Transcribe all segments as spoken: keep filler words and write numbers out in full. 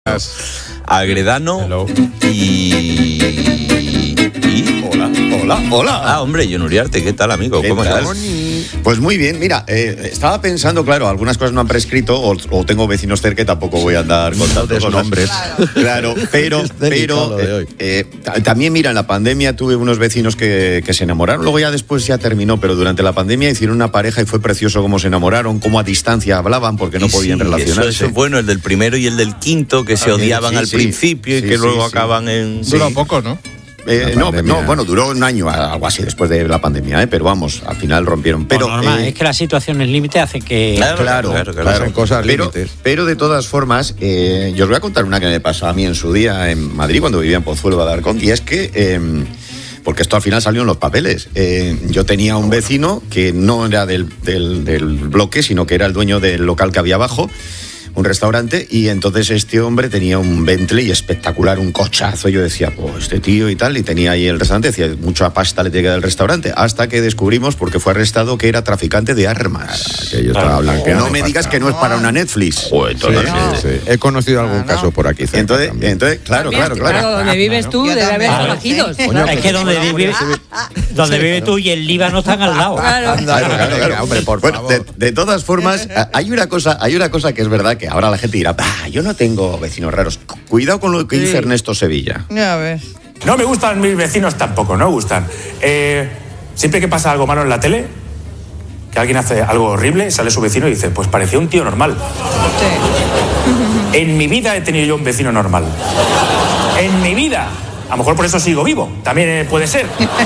Agredano Hello. y... y... Hola, hola, hola. Ah, hombre, Jon Uriarte, ¿qué tal, amigo? ¿Cómo estás? Pues muy bien, mira, eh, estaba pensando, claro, algunas cosas no han prescrito o, o tengo vecinos cerca y tampoco voy a andar contando de nombres. Claro, pero, pero eh, eh, también, mira, en la pandemia tuve unos vecinos que, que se enamoraron, luego ya después ya terminó, pero durante la pandemia hicieron una pareja y fue precioso cómo se enamoraron, cómo a distancia hablaban porque no y podían sí, relacionarse. Eso, eso es bueno, el del primero y el del quinto, que se odiaban sí, al sí, principio sí, y que sí, luego sí, acaban en... Dura sí. poco, ¿no? Eh, no, no, bueno, duró un año, algo así, después de la pandemia, ¿eh? Pero vamos, al final rompieron. Pero bueno, normal, eh, es que las situaciones límite hacen que... Claro, claro, claro, claro. Pasan cosas pero, límites. Pero de todas formas, eh, yo os voy a contar una que me pasó a mí en su día en Madrid, cuando vivía en Pozuelo de Alarcón, y es que... Eh, porque esto al final salió en los papeles. Eh, yo tenía un vecino que no era del, del, del bloque, sino que era el dueño del local que había abajo, un restaurante, y entonces este hombre tenía un Bentley espectacular, un cochazo. Yo decía, pues este tío y tal, y tenía ahí el restaurante, decía, mucha pasta le llega del restaurante, hasta que descubrimos, porque fue arrestado, que era traficante de armas. Que yo estaba blanqueando. No me digas que no es para una Netflix. Joder, sí, sí, sí. He conocido algún no, no. caso por aquí cerca. Entonces, también. entonces claro, claro, claro. Claro, donde vives tú debe haber conocidos. Es que donde vives donde vives tú y el Líbano están al lado. Claro, claro, claro, claro. Hombre, por bueno, favor. de, de todas formas, hay una cosa, hay una cosa que es verdad, que ahora la gente dirá, ah, yo no tengo vecinos raros. Cuidado con lo que sí. dice Ernesto Sevilla. Ya ves. No me gustan mis vecinos tampoco, no me gustan. Eh, siempre que pasa algo malo en la tele, que alguien hace algo horrible, sale su vecino y dice, pues parecía un tío normal. Sí. En mi vida he tenido yo un vecino normal. En mi vida. A lo mejor por eso sigo vivo. También puede ser.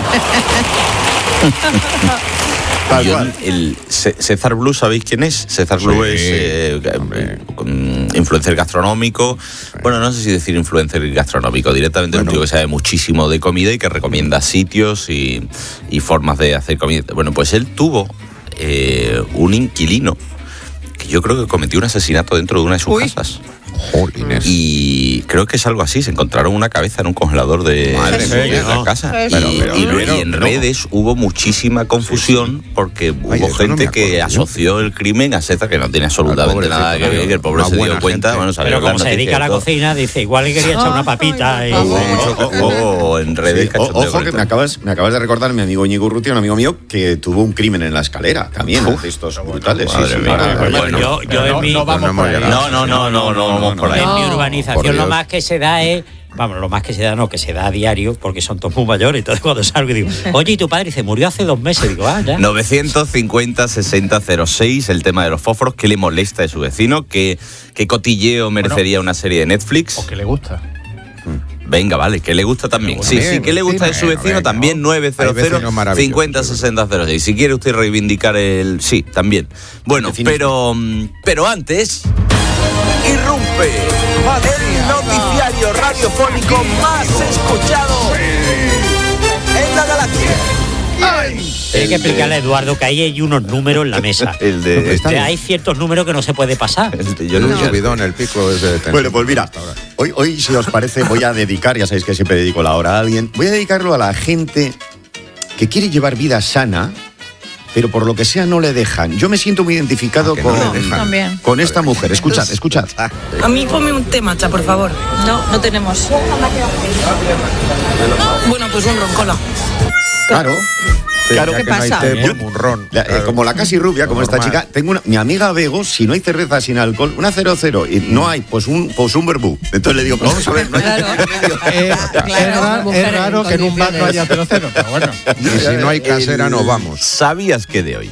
Yo, el César Blue, ¿sabéis quién es? César Blue sí, es eh, influencer gastronómico. Sí. Bueno, no sé si decir influencer gastronómico, directamente bueno. un tío que sabe muchísimo de comida y que recomienda sitios y, y formas de hacer comida. Bueno, pues él tuvo eh, un inquilino que yo creo que cometió un asesinato dentro de una de sus Uy. casas. Jolines. Y creo que es algo así, se encontraron una cabeza en un congelador de, Madre de, mía, de la no. casa. Pero, y, pero, y, pero, y en no. redes hubo muchísima confusión sí, sí. porque Ay, hubo gente no que asoció el crimen a César, que no tiene absolutamente nada que ver, que el pobre se dio cuenta. Bueno, pero como se dedica a la cocina, dice, igual le quería echar una papita. Y... Hubo mucho o en redes. Sí, o, ojo que me acabas, me acabas de recordar mi amigo Íñigo Urrutia, un amigo mío, que tuvo un crimen en la escalera, también, de estos brutales. Yo en mi... No, no, no, no, no vamos por ahí. En mi urbanización lo más que se da es, vamos, lo más que se da no, que se da a diario, porque son todos muy mayores. Entonces cuando salgo y digo, oye, ¿y tu padre? Dice, murió hace dos meses. Digo, ah, ya. novecientos cincuenta sesenta cero seis, el tema de los fósforos, ¿qué le molesta de su vecino? ¿Qué, qué cotilleo merecería bueno, una serie de Netflix? O que le gusta. Venga, vale, que le gusta también. Sí, sí, que le gusta de su vecino también, nueve cero cero cincuenta sesenta cero seis. Si quiere usted reivindicar el... Sí, también. Bueno, pero, pero antes... Irrumpe el noticiario radiofónico más escuchado en la galaxia. Tiene que explicarle a Eduardo que ahí hay unos números en la mesa. El de, que hay ciertos números que no se puede pasar. El de, yo no. Un subidón, el pico es de Bueno, pues mira, hoy, hoy si os parece voy a dedicar, ya sabéis que siempre dedico la hora a alguien, voy a dedicarlo a la gente que quiere llevar vida sana, pero por lo que sea no le dejan. Yo me siento muy identificado ah, con, no con esta mujer. Escuchad, escuchad. A mí ponme un té, macha, por favor. No, no tenemos. Bueno, pues un roncola. Claro. Sí, claro, ¿qué pasa? No té, yo, un ron, la, claro. eh, como la casi rubia, como normal. Esta chica, tengo una, mi amiga Bego, si no hay cerveza sin alcohol, una cero cero, y no hay, pues un pues un verbú. Entonces le digo, pues vamos a ver, no hay claro. eh, claro, es, ra, es raro que en un bar no haya cero cero, pero bueno. Y si no hay casera, no vamos. ¿Sabías que de hoy?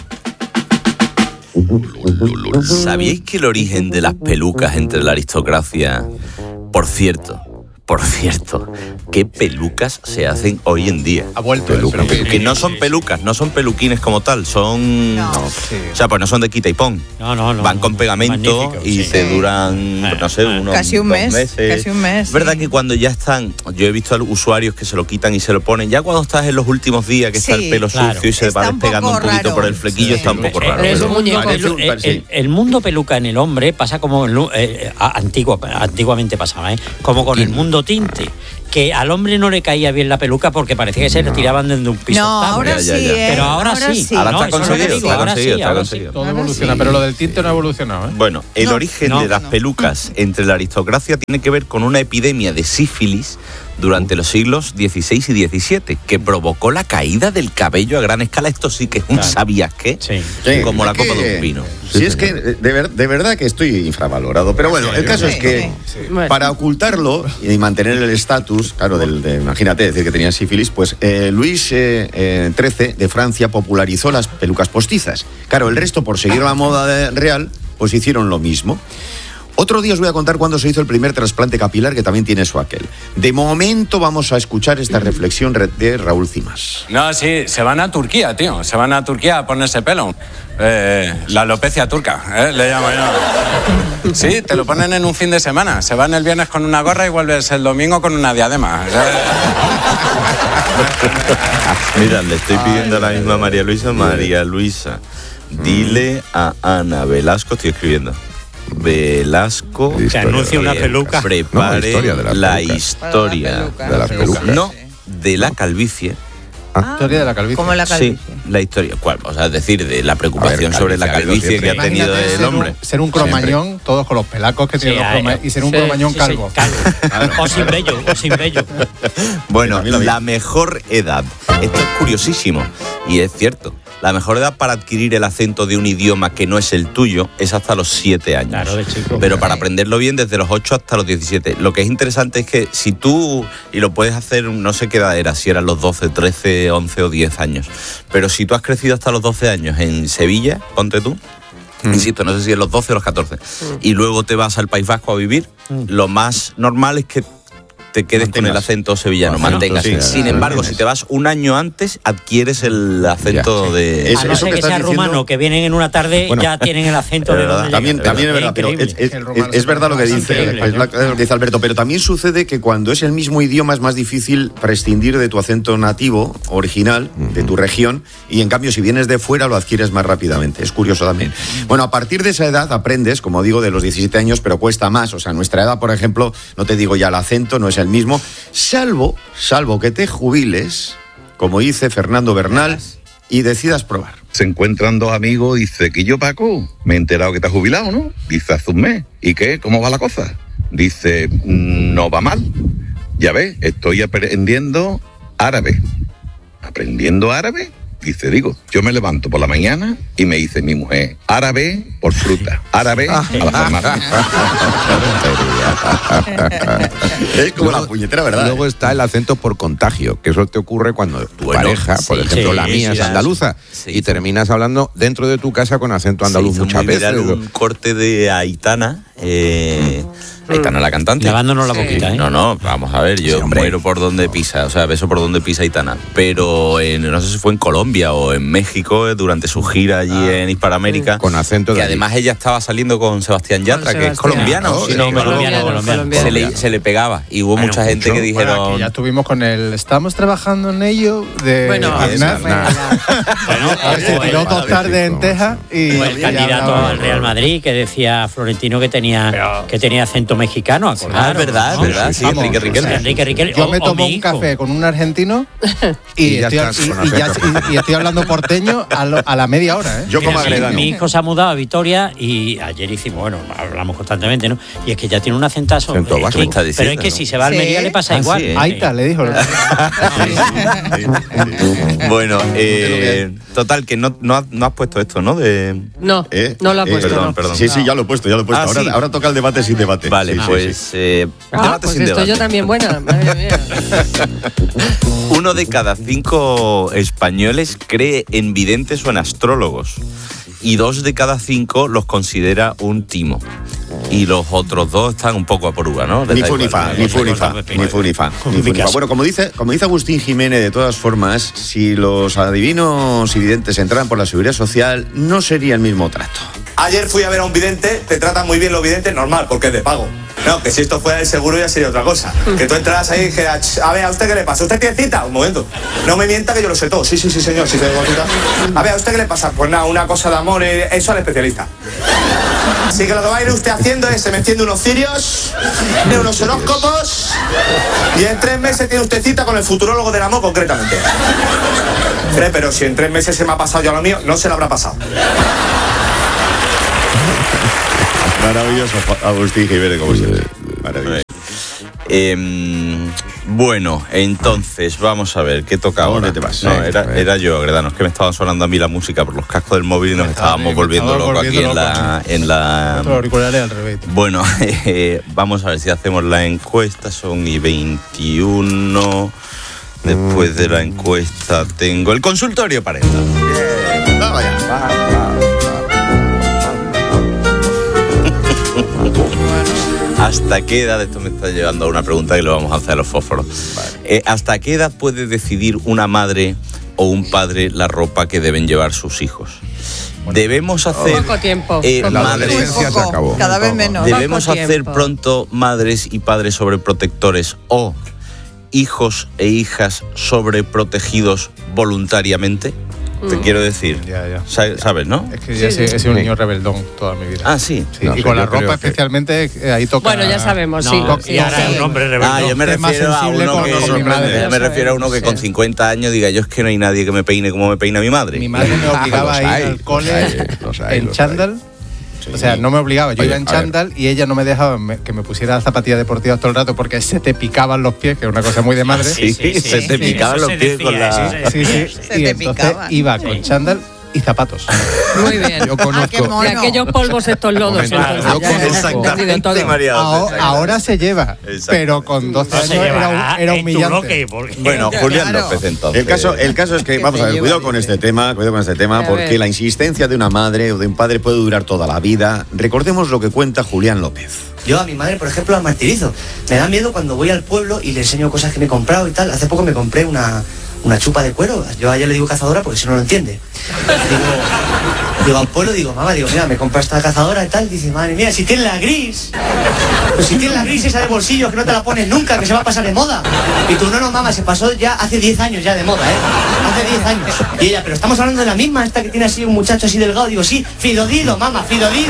¿Sabíais que el origen de las pelucas entre la aristocracia? Por cierto, por cierto, ¿qué pelucas se hacen hoy en día? Ha vuelto Peluca, el que no son pelucas, no son peluquines como tal, son... No. No, sí. O sea, pues no son de quita y pon. No, no, no. Van con pegamento y sí. te duran, sí. no sé, unos casi un dos mes, meses. Casi un mes. Es verdad sí. que cuando ya están, yo he visto a los usuarios que se lo quitan y se lo ponen, ya cuando estás en los últimos días que sí, está el pelo claro. sucio y se está va despegando un, un poquito raro. Por el flequillo, sí. está un poco raro. Es pero, un muñeco. El, el, el, el mundo peluca en el hombre pasa como el, eh, antiguo, antiguamente pasaba, ¿eh? como con sí. el mundo tinte. que al hombre no le caía bien la peluca porque parecía que se le tiraban desde un piso. No, ahora sí, ¿eh? Pero ahora, ahora sí. Ahora no, está conseguido, digo, está ahora conseguido, sí, está ahora conseguido. sí. Todo evoluciona, sí. Pero lo del tinte no ha evolucionado, ¿eh? Bueno, el no, origen no, de las no. pelucas entre la aristocracia tiene que ver con una epidemia de sífilis durante los siglos dieciséis y diecisiete, que provocó la caída del cabello a gran escala. Esto sí que es un Claro. sabías qué, Sí. Sí, como la es copa que- de un pino. Sí, es que de, ver- de verdad que estoy infravalorado. Pero bueno, el caso es que Bueno. para ocultarlo y mantener el estatus, claro, del, de, imagínate decir que tenía sífilis, pues eh, Luis eh, eh, trece de Francia popularizó las pelucas postizas. Claro, el resto, por seguir la moda de- real, pues hicieron lo mismo. Otro día os voy a contar cuándo se hizo el primer trasplante capilar, que también tiene su aquel. De momento vamos a escuchar esta reflexión re- de Raúl Cimas. No, sí, se van a Turquía, tío. Se van a Turquía a ponerse pelo. Eh, la alopecia turca, ¿eh? Le llamo yo. Sí, te lo ponen en un fin de semana. Se van el viernes con una gorra y vuelves el domingo con una diadema. Mira, le estoy pidiendo a la misma María Luisa. María Luisa, dile a Ana Velasco, estoy escribiendo. Velasco Que anuncie una que peluca. prepare No, la historia de las la pelucas. historia De las pelucas. no de la calvicie. Historia de la calvicie. Como la calvicie. Sí, la historia. ¿Cuál? O sea, es decir, de la preocupación A ver, sobre la calvicie ha habido calvicie que ha siempre. tenido Imagínate el ser hombre. Un, ser un cromañón, todos con los pelacos que tienen Sí, los ay, cromañones, y ser un sí, cromañón Sí, sí, calvo. calvo. O sin vello, o sin vello. Bueno, También lo vi. la mejor edad. Esto es curiosísimo y es cierto. La mejor edad para adquirir el acento de un idioma que no es el tuyo es hasta los siete años. Claro, de chico. Pero para aprenderlo bien desde los ocho hasta los diecisiete. Lo que es interesante es que si tú, y lo puedes hacer, no sé qué edad era, si eran los doce, trece, once o diez años, pero si tú has crecido hasta los doce años en Sevilla, ponte tú, insisto, no sé si en los doce o los catorce, y luego te vas al País Vasco a vivir, lo más normal es que te quedes con el Mantengas. acento sevillano, Bueno, mantengas. sí, Sin sí, embargo, sí. si te vas un año antes, adquieres el acento de... Es- A no eso ser que que estás sea diciendo- rumano, que vienen en una tarde, Bueno, ya tienen el acento es de verdad. donde También, llegan. también es verdad, pero Increíble. es, es- El rumano es se verdad lo que parece dice, bastante. es la- es lo que dice Alberto, pero también sucede que cuando es el mismo idioma es más difícil prescindir de tu acento nativo, original, de tu región, y en cambio si vienes de fuera lo adquieres más rápidamente. Es curioso también. Bueno, a partir de esa edad aprendes, como digo, de los diecisiete años, pero cuesta más. O sea, nuestra edad, por ejemplo, no te digo ya el acento, no es el mismo, salvo, salvo que te jubiles, como dice Fernando Bernal, y decidas probar. Se encuentran dos amigos y dice, que yo, Paco, me he enterado que te has jubilado, ¿no? Dice, hace un mes. ¿Y qué? ¿Cómo va la cosa? Dice, no va mal. Ya ves, estoy aprendiendo árabe. ¿Aprendiendo árabe? Dice, digo, yo me levanto por la mañana y me dice mi mujer, árabe por fruta, árabe a la farmacia. Es como Luego- la puñetera, ¿verdad? Luego está el acento por contagio, que eso te ocurre cuando tu Bueno, pareja, por sí, ejemplo sí, la mía, sí, es andaluza, sí, y sí. terminas hablando dentro de tu casa con acento andaluz Se hizo muchas muy veces. viral un corte de Aitana, eh, Aitana la cantante. Lavándonos la boquita, ¿eh? No, no, vamos a ver, yo Sí, hombre. muero por donde pisa, o sea, beso por donde pisa Aitana. Pero en- no sé si fue en Colombia o en México, eh, durante su gira allí en Hispanoamérica. Con acento de Que allí. además ella estaba saliendo con Sebastián Yatra, que es Sebastián. colombiano. Oh, si sí, no me colombiano, equivoco. colombiano. Se le, se le pegaba y hubo Bueno, mucha gente mucho. que Bueno, dijeron... aquí ya estuvimos con el estamos trabajando en ello de Bueno, Aznar. venga. Bueno, A ver, se o el- tiró dos tardes en Texas y o el ya candidato hablaba. al Real Madrid que decía Florentino que tenía que tenía acento mexicano, Ah, acordaros, es verdad, ¿no? es verdad, sí, Vamos, Enrique Riquelme. Enrique Riquelme. Yo o- me o tomo mi un hijo. café con un argentino y, Y ya estoy, estás y- con y ya- acento. y- y estoy hablando porteño a, lo- a la media hora, ¿eh? Yo como Mira, mi- agredano. Mi hijo se ha mudado a Vitoria y ayer hicimos, bueno, hablamos constantemente, ¿no? Y es que ya tiene un acentazo. Acento Es vasco. que- Está pero diciendo, es que ¿no? si se va a Sí. Almería le pasa Ah, igual. sí, ¿eh? Aita, le dijo. Bueno, eh, total, que no, no, has, no has puesto esto, ¿no? De... No, ¿Eh? no lo ha Eh, puesto. perdón, no. perdón. Sí, sí, ya lo he puesto, ya lo he puesto. Ah, ahora, sí. ahora toca el debate sin debate. Vale, Sí, sí, pues sí. eh, Ah, debate pues sin estoy debate. yo también buena. Madre mía. Uno de cada cinco españoles cree en videntes o en astrólogos y dos de cada cinco los considera un timo. Y los otros dos están un poco a por uva, ¿no? Les Ni da fu ni igual, fa, ¿no? ni fu ni fa, Muy ni fu ni fa, ni fu ni fa. Bueno, como dice, como dice Agustín Jiménez, de todas formas, si los adivinos y videntes entraran por la seguridad social, no sería el mismo trato. Ayer fui a ver a un vidente, te tratan muy bien los videntes, normal, porque es de pago. No, que si esto fuera del seguro ya sería otra cosa. Que tú entraras ahí y dijeras, a ver, ¿a usted qué le pasa? ¿Usted tiene cita? Un momento. No me mienta que yo lo sé todo. Sí, sí, sí, señor, sí tengo cita. A ver, ¿a usted qué le pasa? Pues nada, una cosa de amor, eh, eso al especialista. Así que lo que va a ir usted haciendo es, se me enciende unos cirios, de unos horóscopos, y en tres meses tiene usted cita con el futurólogo del amor concretamente. Pero si en tres meses se me ha pasado ya lo mío, no se lo habrá pasado. Maravilloso, Agustín Jiménez, como siempre. Maravilloso. Eh, bueno, entonces, vamos a ver, ¿qué tocaba? ¿Dónde te vas? No, Sí, era, era yo, Gredano, es que me estaban sonando a mí la música por los cascos del móvil y nos estábamos volviendo locos aquí en la... En la Los auriculares al revés. Bueno, eh, vamos a ver si hacemos la encuesta, son y veintiuno. Después de la encuesta tengo el consultorio parental. Bien, vamos allá. Va, va, va. ¿Hasta qué edad, esto me está llevando a una pregunta que le vamos a hacer a los fósforos, vale. eh, ¿hasta qué edad puede decidir una madre o un padre la ropa que deben llevar sus hijos? Debemos hacer poco tiempo. Eh, Poco madres, tiempo. Se acabó. Cada vez menos. Debemos Poco hacer tiempo. pronto madres y padres sobreprotectores o hijos e hijas sobreprotegidos voluntariamente. Te quiero decir, Ya, ya. Sa- ¿sabes, no? Es que ya Sí, he, sí. he sido un Sí. niño rebeldón toda mi vida. Ah, sí. Sí, No y sé, con la yo creo ropa que- especialmente, eh, ahí toca... Bueno, ya sabemos, sí. No, sí, y ahora sí. es un hombre rebelde. Ah, yo me Usted más refiero a sensible uno con- que, con mi sorprende. madre. Yo me refiero a uno que Sí. con cincuenta años diga, yo es que no hay nadie que me peine como me peina mi madre. Mi madre me obligaba los a ir hay, al los cole hay, los hay, en los chándal. O sea, no me obligaba, yo Oye, iba en a ver. chándal y ella no me dejaba me- que me pusiera las zapatillas deportivas todo el rato porque se te picaban los pies, que es una cosa muy de madre. Sí, Sí, sí, se sí. te picaban Eso los se pies decía, con la... eso se Sí, sí. Se y te entonces picaban. iba Sí. con chándal y zapatos. Muy bien. Yo conozco. Ah, qué mono. Y aquellos polvos, estos lodos. Momento, entonces, yo ya, conozco- ya, ya, Exactamente, todo. María José, Ahora, exactamente. ahora se lleva, Exacto. pero con doce No años se era, llevará un- era en tu humillante. bloque, porque- Bueno, Julián Claro. López, entonces. El caso, el caso es que, Que vamos se a ver, lleva, cuidado con dice. este tema, cuidado con este tema, A porque ver. la insistencia de una madre o de un padre puede durar toda la vida. Recordemos lo que cuenta Julián López. Yo a mi madre, por ejemplo, la martirizo. Me da miedo cuando voy al pueblo y le enseño cosas que me he comprado y tal. Hace poco me compré una, una chupa de cuero. Yo a ella le digo cazadora porque si no lo entiende. Digo, digo al pueblo, digo, mamá, digo, mira, me compré esta cazadora y tal. Dice, madre mía, si tiene la gris. Pues si tiene la gris esa de bolsillo que no te la pones nunca, que se va a pasar de moda. Y tú, no, no, mamá, se pasó ya hace diez años ya de moda, ¿eh? Hace diez años. Y ella, pero estamos hablando de la misma, esta que tiene así un muchacho así delgado. Digo, sí, Fidodilo, mamá, Fidodilo.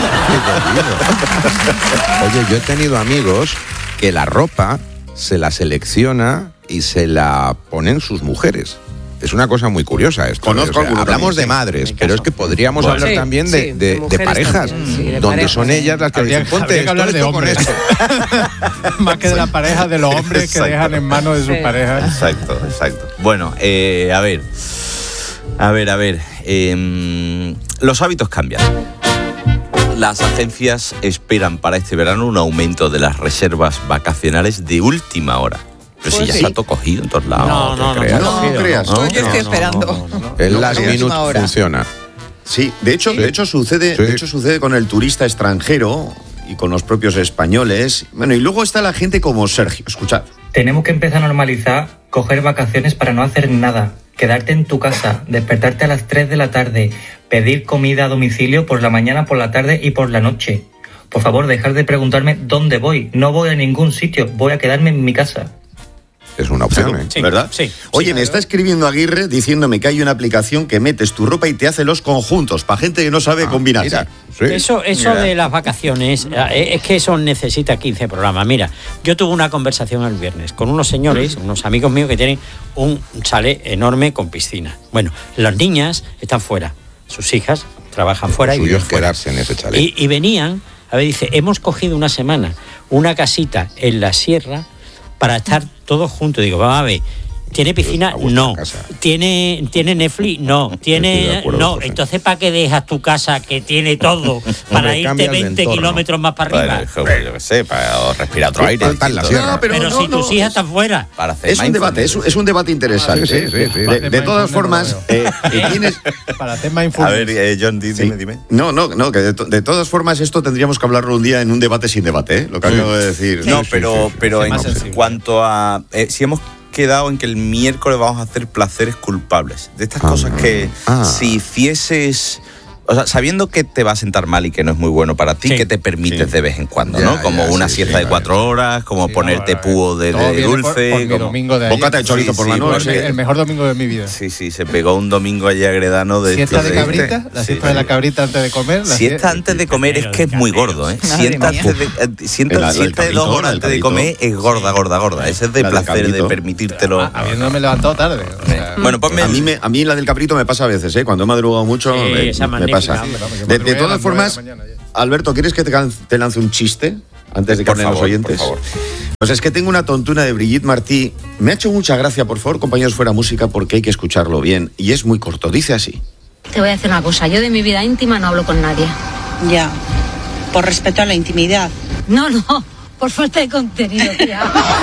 Oye, yo he tenido amigos que la ropa se la selecciona y se la ponen sus mujeres. Es una cosa muy curiosa esto. Conozco ¿eh? O sea, alguno hablamos también, de sí, madres, en pero casa. es que podríamos Bueno. hablar Sí, también sí, de, de de- de mujeres parejas, también, sí, de donde parejas, son sí. ellas las que Habría- dicen, ponte habría que esto, hablar de esto con hombres. esto. Más que de la pareja, de los hombres que Exacto. dejan en manos de sus Sí. parejas. Exacto, exacto. Bueno, eh, a ver. A ver, a ver. eh, los hábitos cambian. Las agencias esperan para este verano un aumento de las reservas vacacionales de última hora. Pero si Pues ya sí. está todo cogido en todos lados. No, ¿te no, no, creas? no, no creas. Yo estoy no, esperando. no, no, no. El No, last sí, minute última hora. funciona. Sí, de hecho, de hecho sucede, Sí. de hecho sucede con el turista extranjero y con los propios españoles. Bueno, y luego está la gente como Sergio. Escuchad. Tenemos que empezar a normalizar coger vacaciones para no hacer nada, quedarte en tu casa, despertarte a las tres de la tarde, pedir comida a domicilio por la mañana, por la tarde y por la noche. Por favor, dejar de preguntarme dónde voy. No voy a ningún sitio, voy a quedarme en mi casa. Es una opción, ¿eh? Sí, ¿Verdad? sí. Oye, me está escribiendo Aguirre diciéndome que hay una aplicación que metes tu ropa y te hace los conjuntos para gente que no sabe Ah, combinarse. mira, sí. Eso, eso de las vacaciones, eh, es que eso necesita quince programas. Mira, yo tuve una conversación el viernes con unos señores, unos amigos míos que tienen un chalet enorme con piscina. Bueno, las niñas están fuera, sus hijas trabajan fuera Lo y suyo viven es fuera. quedarse en ese chalet. Y, y venían, a ver, dice, hemos cogido una semana, una casita en la sierra para estar todos juntos. Digo, vamos a ver, ¿tiene piscina? A vuestra No. casa. ¿Tiene, ¿Tiene Netflix? No. Estoy de ¿Tiene? acuerdo, No. José. Entonces, ¿para qué dejas tu casa que tiene todo para Hombre, irte cambias de veinte entorno. kilómetros más para arriba? Para, joder, yo qué sé, para respirar otro Sí, aire. está en la distinto. sierra. No, pero Pero, no, si no, tus hijas están fuera. Para hacer Es un debate, es, un- es un debate interesante. Sí, sí, sí, sí. De, de todas formas, eh, eh, tienes... Para hacer A mindfulness. ver, eh, John, di- Sí. dime, dime. No, no, no, que de, to- de todas formas esto tendríamos que hablarlo un día en un debate sin debate, ¿eh? Lo que acabo de decir. No, Sí, pero, sí, sí. pero Sí, en más sensible. cuanto a... eh, si hemos quedado en que el miércoles vamos a hacer placeres culpables. De estas Ah, cosas que ah. si hicieses O sea, sabiendo que te va a sentar mal y que no es muy bueno para ti, Sí. que te permites Sí. de vez en cuando, Ya, ¿no? Como ya, una sí, siesta sí, de cuatro horas, como Sí, ponerte no, púo de, Todo de viene por- dulce. por mi como- domingo de ayer. Bocata de chorizo Sí, por la sí, noche. porque- El mejor domingo de mi vida. Sí, sí, se pegó un domingo allí agredano de... Siesta de estos cabrita, la Sí. siesta de la cabrita antes de comer. la Siesta sie- antes de comer es que es muy gordo, ¿eh? Madre Siesta mía. antes de, eh, siesta, La- la del siesta de dos cabrito, horas la del antes de cabrito. comer es gorda, gorda, gorda. Ese es de La del placer, de cabrito. permitírtelo. Ah, habiéndome levantado tarde. o sea, Bueno, ponme... A mí, me, a mí la del caprito me pasa a veces, ¿eh? Cuando he madrugado mucho, Sí, me, esa me magnífica, pasa. hombre, hombre, que De, de madrugué a todas las nueve de formas, la mañana ayer. Alberto, ¿quieres que te, can- te lance un chiste antes de que Por hablen los favor, oyentes? por favor. Pues es que tengo una tontuna de Brigitte Martí. Me ha hecho mucha gracia, por favor, compañeros, fuera música, porque hay que escucharlo bien. Y es muy corto, dice así. Te voy a decir una cosa, yo de mi vida íntima no hablo con nadie. Ya, por respeto a la intimidad. No, no, por falta de contenido, tía.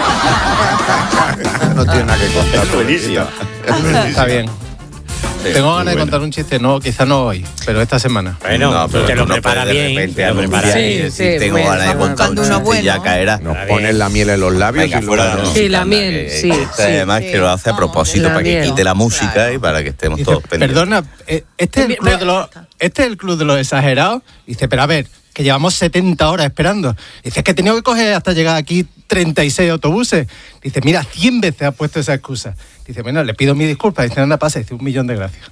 No tiene nada que contar. buenísimo. Está bien. Sí, Tengo muy ganas de bueno. contar un chiste, no, quizá no hoy, pero esta semana. Bueno, No, tú pero te tú lo no preparas puedes de bien. repente te lo anunciar preparas y bien. decir, sí, tengo bueno, ganas de contar cuando un uno chiste y ya bueno. caerá. Nos A ponen ver. la miel en los labios Venga, y fuera luego de no. Sí, la anda, miel, que- sí, que este sí, además sí. que lo hace a propósito, La para que miel. quite la música Claro. y para que estemos Dice, todos pendientes. perdona, eh, este es, el club de los, este es el club de los exagerados. Dice, pero a ver, que llevamos setenta horas esperando. Dice, es que he tenido que coger hasta llegar aquí treinta y seis autobuses. Dice, mira, cien veces ha puesto esa excusa. Dice, bueno, le pido mi disculpa. Dice, anda, pasa. Dice, un millón de gracias.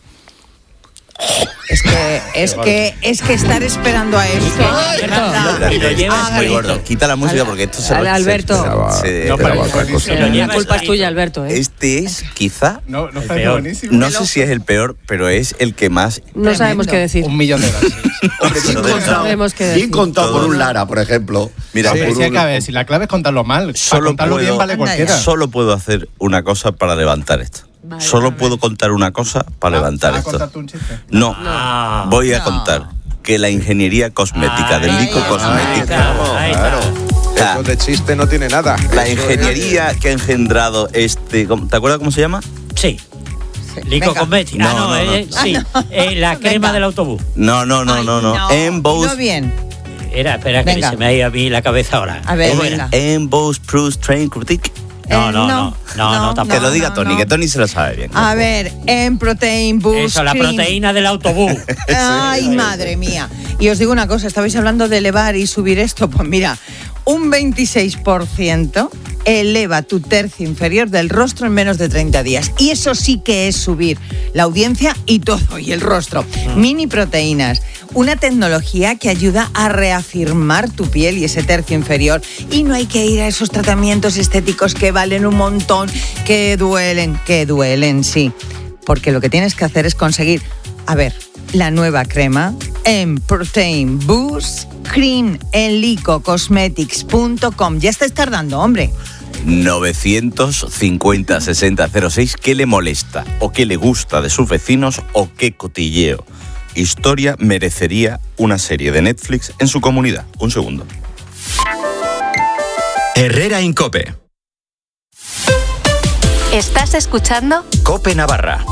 Es que, es que, es que estar esperando a esto. Y lo llevas Ah, Muy grito. gordo. Quita la música porque esto se Ale, se- Alberto. se- No, se- para- se- para- Se lo La llevas culpa es escrito. tuya, Alberto, ¿eh? Este es quizá, No, no El parece peor. buenísimo. no sé si es el peor, pero es el que más... No sabemos qué decir. Un millón de gracias. Hombre, bien No contado, sabemos qué bien decir. contado por Todo. un Lara, por ejemplo. Mira, Sí, por sí, un- que a ver, si la clave es contarlo mal. Para Solo contarlo puedo- bien vale Anda cualquiera. Solo puedo hacer una cosa para levantar esto. Vale, Solo vale. puedo contar una cosa para levantar ¿Vas a esto. contarte un chiste? No, No. voy a No. contar que la ingeniería cosmética del Ahí Lico está, Cosmética, ahí está. o sea, Eso de chiste no tiene nada. la Eso es- ingeniería que ha engendrado este, ¿cómo- ¿te acuerdas cómo se llama? Sí. Lico Venga. Cosmetic. No, Ah, no, no, no. eh, sí. Eh, la crema Venga. del autobús. No, no, no, Ay, no, no. no, Emboss, dilo bien. Era, espera, que Venga. se me ha ido a mí la cabeza ahora. A ver, ¿Cómo venga. era? Emboss Plus Train Critique. No, Eh, no, no. no, No, no, no, tampoco. Que lo diga no, Tony, no. que Tony se lo sabe bien. A ver, en Protein Boost Eso, la Cream. proteína del autobús. Ay, madre mía. Y os digo una cosa, estabais hablando de elevar y subir esto. Pues mira, un veintiséis por ciento eleva tu tercio inferior del rostro en menos de treinta días. Y eso sí que es subir la audiencia y todo, y el rostro. Mini proteínas, una tecnología que ayuda a reafirmar tu piel y ese tercio inferior. Y no hay que ir a esos tratamientos estéticos que valen un montón, que duelen, que duelen, sí. Porque lo que tienes que hacer es conseguir, a ver, la nueva crema en Protein Boost Cream en lico cosmetics punto com. Ya estáis tardando, hombre. novecientos cincuenta sesenta cero seis. ¿Qué le molesta o qué le gusta de sus vecinos o qué cotilleo? Historia merecería una serie de Netflix en su comunidad. Un segundo. Herrera Incope. ¿Estás escuchando? Cope Navarra.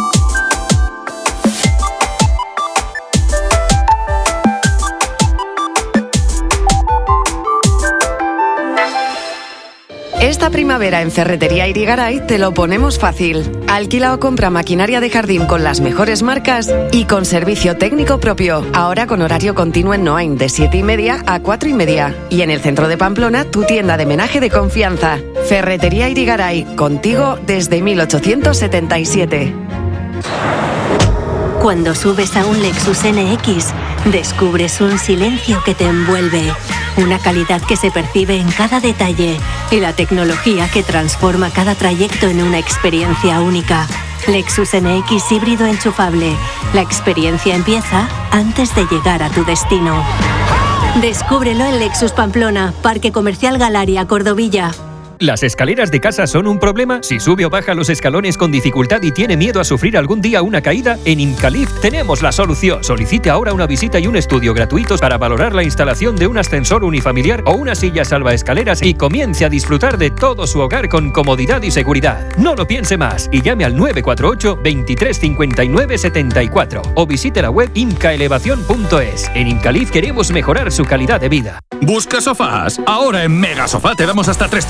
Esta primavera en Ferretería Irigaray te lo ponemos fácil. Alquila o compra maquinaria de jardín con las mejores marcas y con servicio técnico propio. Ahora con horario continuo en Noain de siete y media a cuatro y media. Y en el centro de Pamplona, tu tienda de menaje de confianza. Ferretería Irigaray, contigo desde mil ochocientos setenta y siete. Cuando subes a un Lexus N X, descubres un silencio que te envuelve, una calidad que se percibe en cada detalle y la tecnología que transforma cada trayecto en una experiencia única. Lexus N X híbrido enchufable. La experiencia empieza antes de llegar a tu destino. Descúbrelo en Lexus Pamplona, Parque Comercial Galaria, Cordovilla. ¿Las escaleras de casa son un problema? Si sube o baja los escalones con dificultad y tiene miedo a sufrir algún día una caída, en Incalift tenemos la solución. Solicite ahora una visita y un estudio gratuitos para valorar la instalación de un ascensor unifamiliar o una silla salvaescaleras y comience a disfrutar de todo su hogar con comodidad y seguridad. No lo piense más y llame al nueve cuatro ocho, veintitrés cincuenta y nueve setenta y cuatro o visite la web incaelevación punto es. En Incalift queremos mejorar su calidad de vida. ¿Busca sofás? Ahora en Mega Sofá te damos hasta trescientos euros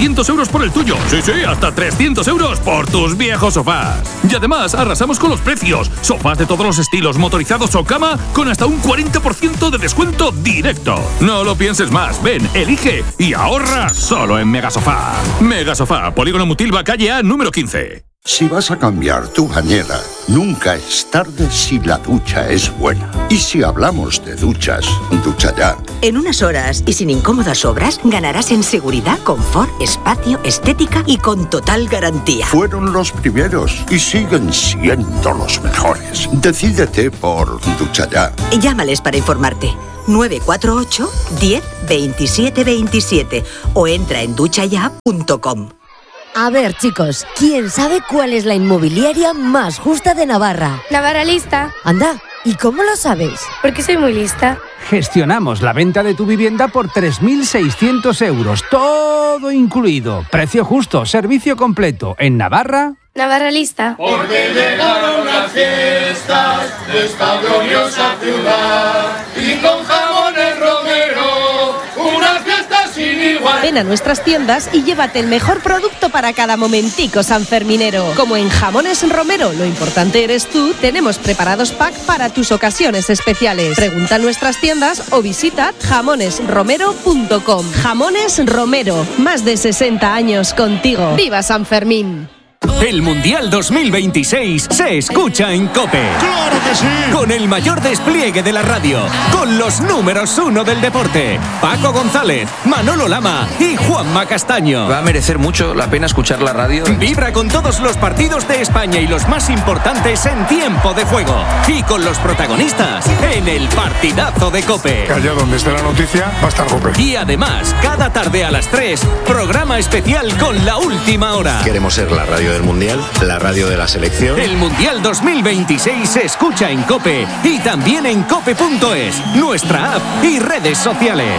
euros por el tuyo. Sí, sí, hasta trescientos euros por tus viejos sofás. Y además, arrasamos con los precios. Sofás de todos los estilos, motorizados o cama, con hasta un cuarenta por ciento de descuento directo. No lo pienses más. Ven, elige y ahorra solo en Megasofá. Megasofá, Polígono Mutilva, calle A, número quince. Si vas a cambiar tu bañera, nunca es tarde si la ducha es buena. Y si hablamos de duchas, Ducha Ya. En unas horas y sin incómodas obras, ganarás en seguridad, confort, espacio, estética y con total garantía. Fueron los primeros y siguen siendo los mejores. Decídete por Ducha Ya. Llámales para informarte. nueve cuatro ocho, diez, veintisiete veintisiete o entra en ducha ya punto com. A ver, chicos, ¿quién sabe cuál es la inmobiliaria más justa de Navarra? Navarra Lista. Anda, ¿y cómo lo sabes? Porque soy muy lista. Gestionamos la venta de tu vivienda por tres mil seiscientos euros, todo incluido. Precio justo, servicio completo. En Navarra... Navarra Lista. Porque llegaron las fiestas de esta gloriosa ciudad y con jamones Romero, una fiesta sin igual. Ven a nuestras tiendas y llévate el mejor producto para cada momentico sanferminero. Como en Jamones Romero, lo importante eres tú, tenemos preparados pack para tus ocasiones especiales. Pregunta en nuestras tiendas o visita jamones romero punto com. Jamones Romero, más de sesenta años contigo. ¡Viva San Fermín! El Mundial dos mil veintiséis se escucha en COPE. ¡Claro que sí! Con el mayor despliegue de la radio, con los números uno del deporte, Paco González, Manolo Lama y Juanma Castaño. Va a merecer mucho la pena escuchar la radio. Vibra con todos los partidos de España y los más importantes en tiempo de juego. Y con los protagonistas en el partidazo de COPE. Que allá donde esté la noticia va a estar COPE. Y además, cada tarde a las tres, programa especial con la última hora. Queremos ser la radio del Mundial, la radio de la selección. El Mundial dos mil veintiséis se escucha en COPE y también en cope punto es, nuestra app y redes sociales.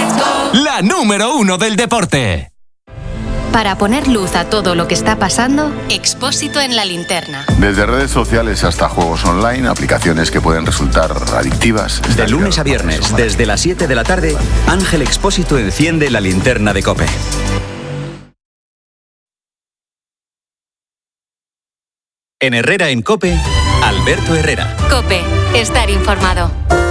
La número uno del deporte. Para poner luz a todo lo que está pasando, Expósito en la linterna. Desde redes sociales hasta juegos online, aplicaciones que pueden resultar adictivas. De lunes a viernes, desde las siete de la tarde, Ángel Expósito enciende la linterna de COPE. En Herrera en COPE, Alberto Herrera. COPE, estar informado.